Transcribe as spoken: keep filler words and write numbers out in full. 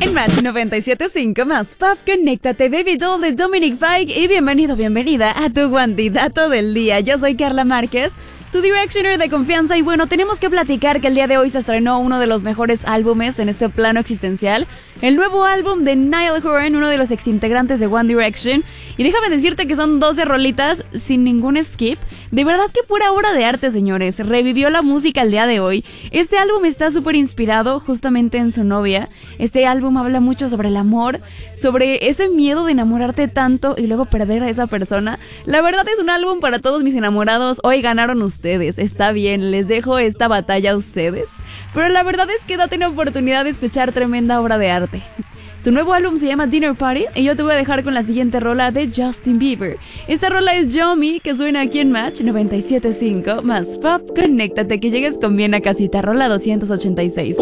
En Match noventa y siete punto cinco más Pop, conéctate, Baby Doll de Dominic Fike. Y bienvenido, bienvenida a tu candidato del día. Yo soy Carla Márquez, tu Directioner de confianza. Y bueno, tenemos que platicar que el día de hoy se estrenó uno de los mejores álbumes en este plano existencial, el nuevo álbum de Niall Horan, uno de los exintegrantes de One Direction. Y déjame decirte que son doce rolitas sin ningún skip. De verdad que pura obra de arte, señores. Revivió la música el día de hoy. Este álbum está súper inspirado justamente en su novia. Este álbum habla mucho sobre el amor, sobre ese miedo de enamorarte tanto y luego perder a esa persona. La verdad es un álbum para todos mis enamorados. Hoy ganaron ustedes, está bien, les dejo esta batalla a ustedes. Pero la verdad es que date una oportunidad de escuchar tremenda obra de arte. Su nuevo álbum se llama Dinner Party y yo te voy a dejar con la siguiente rola de Justin Bieber. Esta rola es Show Me, que suena aquí en Match noventa y siete punto cinco más Pop. Conéctate, que llegues con bien a casita. Rola doscientos ochenta y seis.